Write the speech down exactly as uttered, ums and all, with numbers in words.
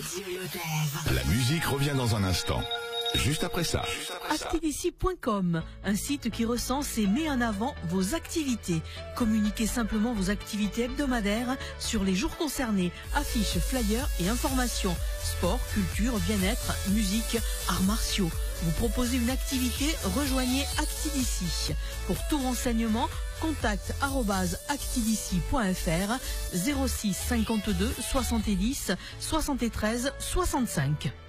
La musique revient dans un instant. Juste après ça. Activici point com, un site qui recense et met en avant vos activités. Communiquez simplement vos activités hebdomadaires sur les jours concernés. Affiches, flyers et informations. Sport, culture, bien-être, musique, arts martiaux. Vous proposez une activité, rejoignez Activici. Pour tout renseignement, contact arobase activici point fr zéro six cinquante-deux soixante-dix soixante-treize soixante-cinq.